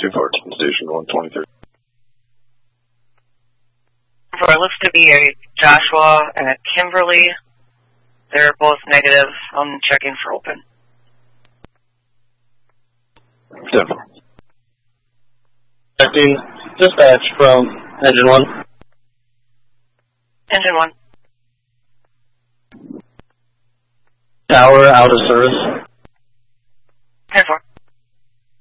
214, station 123. It looks to be a Joshua and a Kimberly. They're both negative. I'm checking for open. 10-4. Checking dispatch from Engine 1. Engine 1. Tower out of service. 10-4.